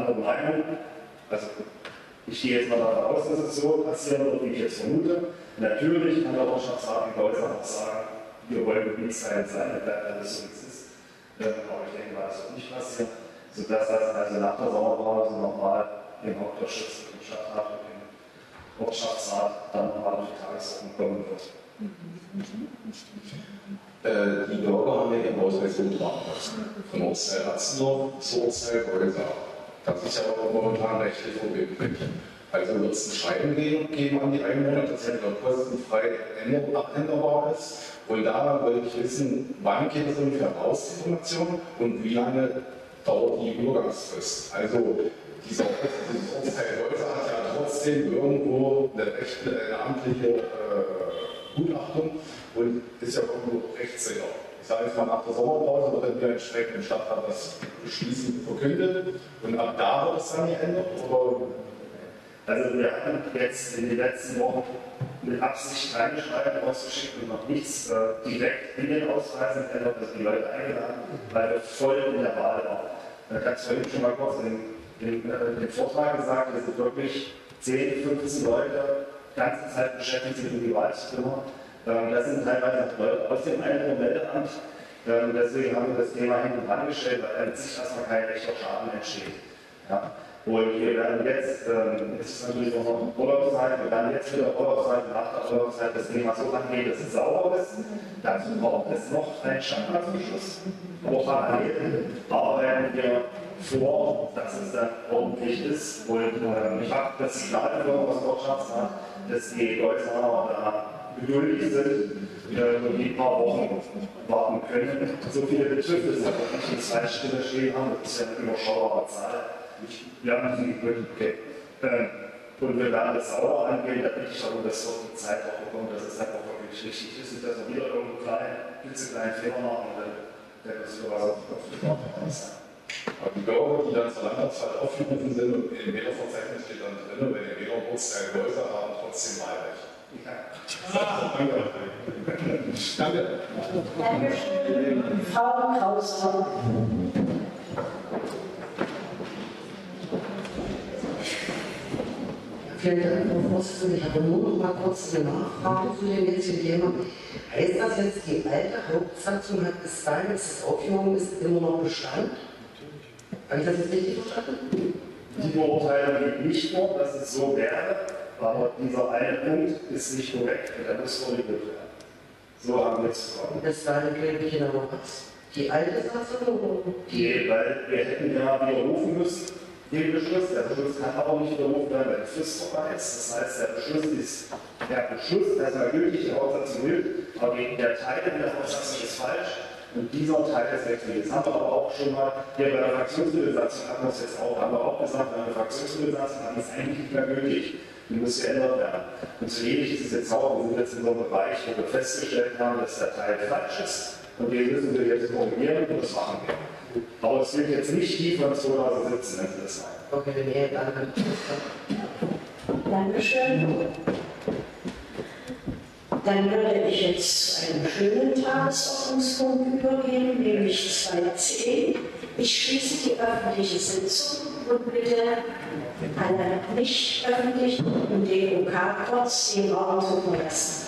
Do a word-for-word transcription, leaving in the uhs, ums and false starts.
andere Meinung. Also ich gehe jetzt mal davon aus, dass es so passieren wird, wie ich jetzt vermute. Natürlich kann der Ortschaftsrat in Deutschland auch sagen, wir wollen Gebietsteil sein, bleibt alles so, wie es ist. Aber ich denke mal, das wird nicht passieren, sodass das also nach der Sommerpause nochmal im Hauptausschuss, im Stadtrat und im Ortschaftsrat dann nochmal auf die Tagesordnung kommen wird. Äh, die Bürger haben ja ihren Ausweis betragen lassen. Von Ortsteil-Atzendorf zu Ortsteil-Golsa. Das ist ja auch momentan rechtlich verbindlich. Also wird es ein Schreiben geben an die Einwohner, dass es ja kostenfrei abänderbar ist. Und daran wollte ich wissen, wann geht es ungefähr raus, die Information, und wie lange dauert die Übergangsfrist. Also dieser Ortsteil Golsa hat ja trotzdem irgendwo eine, rechte, eine amtliche äh, Gutachtung und ist ja irgendwo rechtssicher. Ich sage jetzt mal, nach der Sommerpause wird dann wieder entsprechend im Stadtrat das Beschließen verkündet und ab da wird es dann geändert? Oder? Also wir hatten jetzt in den letzten Wochen mit Absicht keine Schreiben rausgeschickt und noch nichts äh, direkt in den Ausweisen geändert, dass die Leute eingeladen, weil wir voll in der Wahl waren. Da kann ich vorhin schon mal kurz in, in, in dem Vortrag gesagt, wir sind wirklich zehn, fünfzehn Leute die ganze Zeit beschäftigt, sich um die Wahl zu kümmern. Ähm, das sind teilweise Leute aus dem Einwohnermeldeamt. Ähm, deswegen haben wir das Thema hinten angestellt, weil an sich erstmal kein rechter Schaden entsteht. Ja. Und wir werden jetzt, ähm, jetzt ist natürlich auch noch Urlaubszeit, wir werden jetzt wieder Urlaubszeit, nach der Urlaubszeit das Thema so angehen, dass es sauber ist. Dazu braucht es noch einen Stadtratsbeschluss. Aber parallel arbeiten wir vor, dass es dann ordentlich ist. Und ähm, ich habe das Signal bekommen aus dem Wirtschaftsrat, dass die Golsaner da geduldig sind äh, und die ein paar Wochen warten können. So viele Betrifft es, dass wir nicht die zwei Stille stehen haben, das ist ja eine überschaubare Zahl. Wir haben sie okay. Ähm, und wir werden das sauber angehen, da bitte ich darum, dass wir die Zeit auch bekommen, dass es dann auch wirklich richtig ist, nicht dass wir wieder irgendwo kleinen, klitzekleinen Fehler machen und dann der das sogar so auf die Karte sein. Aber die Bürger, die dann zur Landtagszeit aufgerufen sind und im Wählerverzeichnis steht dann drin, wenn die Wähler Ortsteil Golsa haben, trotzdem Wahlrecht. Ja. Ah, danke. Danke. Dankeschön. Frau Krauser. Vielen Dank, Frau Vorsitzende. Ich habe nur noch mal kurz eine Nachfrage zu dem jetzigen Thema. Heißt das jetzt, die alte Hauptsatzung hat bis dahin, dass es aufgehoben ist, immer noch Bestand? Habe ich das jetzt richtig verstanden? Die Beurteilung geht nicht vor, dass es so wäre, aber dieser eine Punkt ist nicht korrekt und der muss korrigiert werden. So haben wir es vor. Bis dahin kriege ich genau was. Die alte Satzung? Die, weil wir hätten ja widerrufen müssen, den Beschluss. Der Beschluss kann aber nicht widerrufen werden, weil die Frist vorbei ist. Das heißt, der Beschluss ist der Beschluss, der ist mal gültig, die Hauptsatzung gilt, aber der Teil in der Hauptsatzung ist falsch. Und dieser Teil ist richtig. Das haben wir aber auch schon mal hier bei der Fraktionsmittelsatzung, hatten wir es jetzt auch, haben wir auch gesagt, bei der Fraktionsmittelsatzung haben wir es eigentlich nicht mehr gültig. Die muss geändert werden. Und so ähnlich ist es jetzt auch. Wir sind jetzt in so einem Bereich, wo wir festgestellt haben, dass der Teil falsch ist. Und den müssen wir jetzt korrigieren und das machen wir. Aber es wird jetzt nicht die von zweitausendsiebzehn, wenn Sie das meinen. Okay, nee, danke. Dankeschön. Dann würde ich jetzt zu einem schönen Tagesordnungspunkt übergehen, nämlich zwei c. Ich schließe die öffentliche Sitzung und bitte alle nicht öffentlichen und D O K-Trotz den Raum zu verlassen.